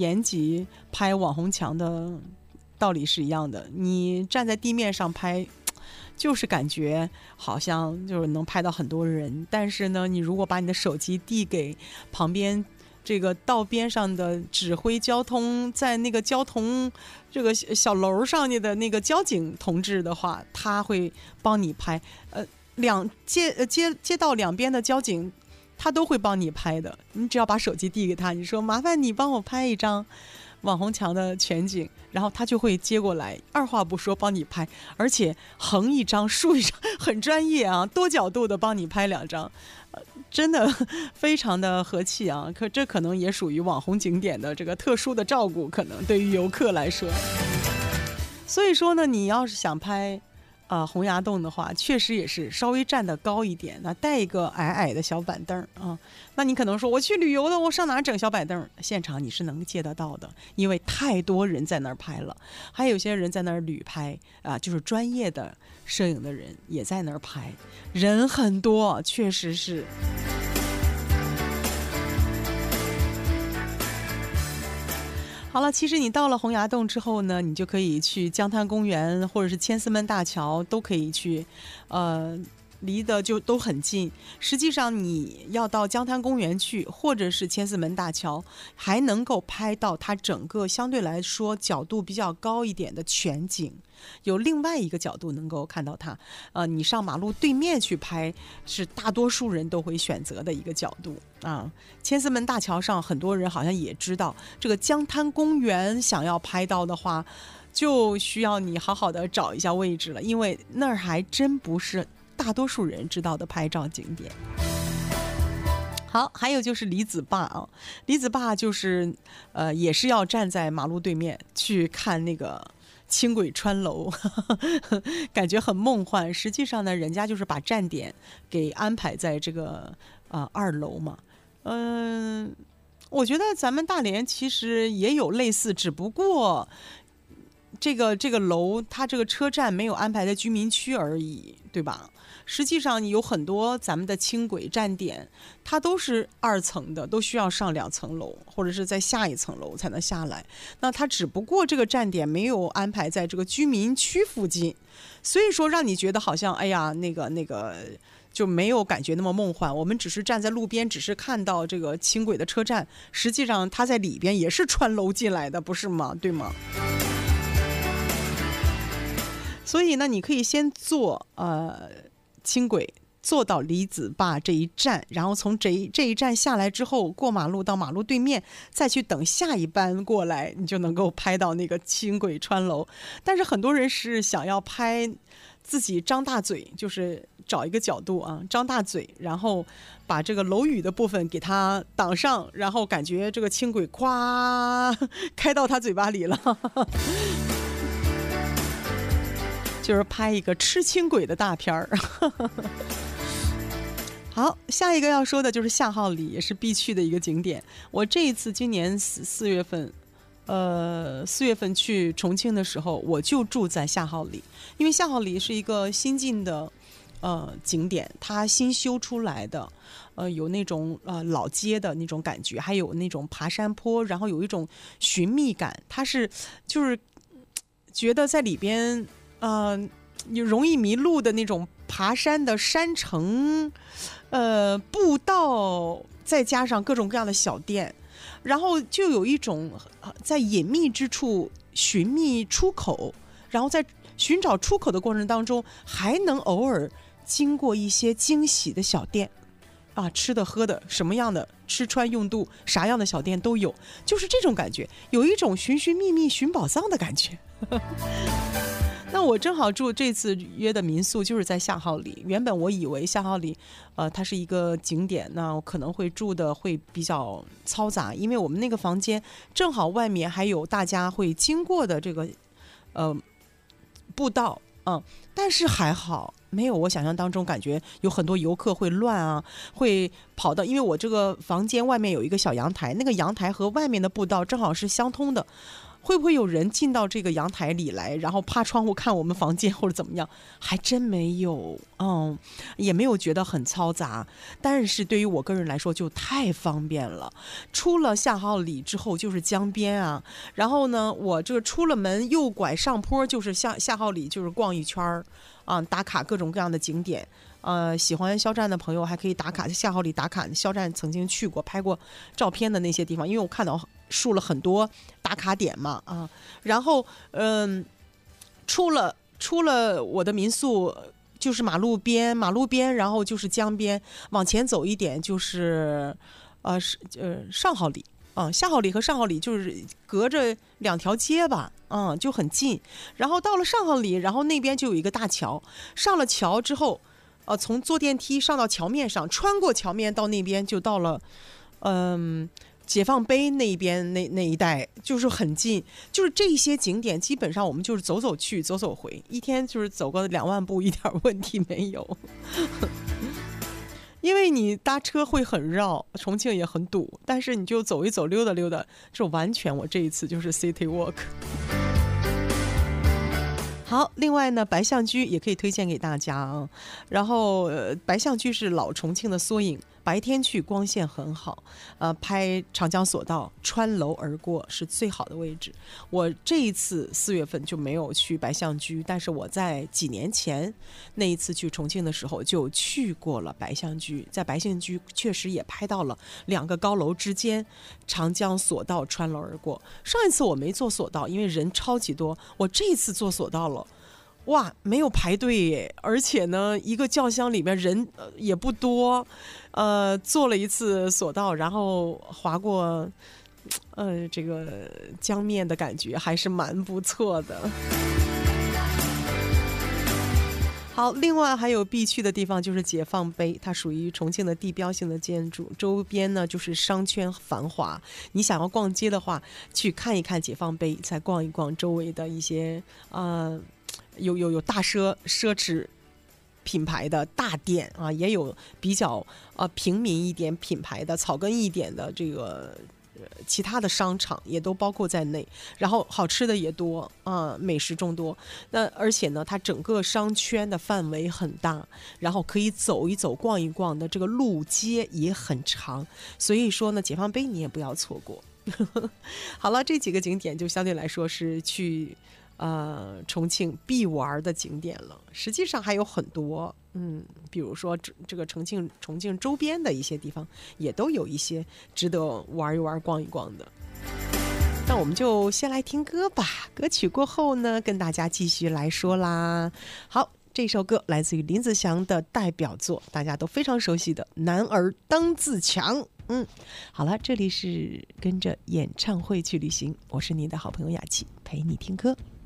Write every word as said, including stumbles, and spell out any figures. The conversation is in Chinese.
延吉拍网红墙的道理是一样的，你站在地面上拍就是感觉好像就是能拍到很多人，但是呢你如果把你的手机递给旁边这个道边上的指挥交通，在那个交通这个小楼上面的那个交警同志的话，他会帮你拍，呃，两街街街道两边的交警他都会帮你拍的，你只要把手机递给他，你说麻烦你帮我拍一张网红墙的全景，然后他就会接过来，二话不说帮你拍，而且横一张竖一张，很专业啊，多角度的帮你拍两张，呃、真的非常的和气啊。可这可能也属于网红景点的这个特殊的照顾，可能对于游客来说。所以说呢，你要是想拍呃，洪崖洞的话，确实也是稍微站得高一点，那带一个矮矮的小板凳啊。那你可能说，我去旅游的，我上哪整小板凳？现场你是能借得到的，因为太多人在那儿拍了，还有些人在那儿旅拍啊，就是专业的摄影的人也在那儿拍，人很多，确实是。好了，其实你到了洪崖洞之后呢，你就可以去江滩公园或者是千厮门大桥都可以去，呃离得就都很近。实际上你要到江滩公园去或者是千厮门大桥，还能够拍到它整个相对来说角度比较高一点的全景，有另外一个角度能够看到它。呃，你上马路对面去拍是大多数人都会选择的一个角度啊。千厮门大桥上很多人好像也知道，这个江滩公园想要拍到的话，就需要你好好的找一下位置了，因为那儿还真不是大多数人知道的拍照景点。好，还有就是李子坝啊，李子坝就是呃也是要站在马路对面去看那个轻轨穿楼，呵呵，感觉很梦幻。实际上呢，人家就是把站点给安排在这个呃二楼嘛。嗯、呃，我觉得咱们大连其实也有类似，只不过这个这个楼它这个车站没有安排在居民区而已，对吧？实际上有很多咱们的轻轨站点它都是二层的，都需要上两层楼或者是在下一层楼才能下来，那它只不过这个站点没有安排在这个居民区附近，所以说让你觉得好像哎呀那个那个就没有感觉那么梦幻。我们只是站在路边，只是看到这个轻轨的车站，实际上它在里边也是穿楼进来的，不是吗？对吗？所以呢，你可以先坐呃轻轨坐到李子坝这一站，然后从这一这一站下来之后，过马路到马路对面，再去等下一班过来，你就能够拍到那个轻轨穿楼。但是很多人是想要拍自己张大嘴，就是找一个角度啊，张大嘴，然后把这个楼宇的部分给它挡上，然后感觉这个轻轨咵开到他嘴巴里了。就是拍一个吃轻轨的大片儿。好，下一个要说的就是夏号里，也是必去的一个景点。我这一次今年四四月份，呃，四月份去重庆的时候，我就住在夏号里，因为夏号里是一个新进的呃景点，它新修出来的，呃，有那种呃老街的那种感觉，还有那种爬山坡，然后有一种寻觅感，它是就是觉得在里边。呃，有容易迷路的那种爬山的山城，呃，步道，再加上各种各样的小店，然后就有一种在隐秘之处寻觅出口，然后在寻找出口的过程当中，还能偶尔经过一些惊喜的小店，啊，吃的喝的，什么样的吃穿用度，啥样的小店都有，就是这种感觉，有一种寻寻觅觅寻宝藏的感觉。那我正好住这次约的民宿就是在夏号里，原本我以为夏号里呃，它是一个景点，那我可能会住的会比较嘈杂，因为我们那个房间正好外面还有大家会经过的这个呃步道，嗯，但是还好没有我想象当中感觉有很多游客会乱啊，会跑到，因为我这个房间外面有一个小阳台，那个阳台和外面的步道正好是相通的， 会不会有人进到这个阳台里来，然后趴窗户看我们房间或者怎么样？还真没有，嗯，也没有觉得很嘈杂。但是对于我个人来说就太方便了。出了夏号里之后就是江边啊，然后呢，我这出了门右拐上坡就是夏夏号里，就是逛一圈儿啊，打卡各种各样的景点。呃，喜欢肖战的朋友还可以打卡，在夏号里打卡。肖战曾经去过、拍过照片的那些地方，因为我看到竖了很多打卡点嘛，啊，然后嗯，出了出了我的民宿就是马路边，马路边，然后就是江边，往前走一点就是呃是呃上号里。啊、嗯，夏号里和上号里就是隔着两条街吧，嗯，就很近。然后到了上号里，然后那边就有一个大桥，上了桥之后。呃，从坐电梯上到桥面上，穿过桥面到那边就到了，嗯、呃，解放碑那边那那一带，就是很近。就是这些景点，基本上我们就是走走去，走走回，一天就是走个两万步，一点问题没有。因为你搭车会很绕，重庆也很堵，但是你就走一走，溜达溜达，这完全我这一次就是 city walk。好，另外呢，白象居也可以推荐给大家啊。然后，呃，白象居是老重庆的缩影，白天去光线很好，呃，拍长江索道穿楼而过是最好的位置。我这一次四月份就没有去白象居，但是我在几年前那一次去重庆的时候就去过了白象居，在白象居确实也拍到了两个高楼之间长江索道穿楼而过。上一次我没坐索道，因为人超级多，我这一次坐索道了。哇，没有排队耶，而且呢，一个轿厢里面人、呃、也不多，呃，坐了一次索道，然后划过，呃，这个江面的感觉还是蛮不错的。好，另外还有必去的地方就是解放碑，它属于重庆的地标性的建筑，周边呢就是商圈繁华。你想要逛街的话，去看一看解放碑，再逛一逛周围的一些呃，有有有大奢奢侈品牌的大店啊，也有比较呃平民一点品牌的草根一点的这个。其他的商场也都包括在内，然后好吃的也多啊、呃，美食众多。那而且呢，它整个商圈的范围很大，然后可以走一走、逛一逛的这个路街也很长。所以说呢，解放碑你也不要错过。好了，这几个景点就相对来说是去呃重庆必玩的景点了。实际上还有很多。嗯，比如说这这个重庆重庆周边的一些地方，也都有一些值得玩一玩、逛一逛的。那我们就先来听歌吧，歌曲过后呢，跟大家继续来说啦。好，这首歌来自于林子祥的代表作，大家都非常熟悉的《男儿当自强》。嗯，好了，这里是跟着演唱会去旅行，我是你的好朋友雅琪，陪你听歌。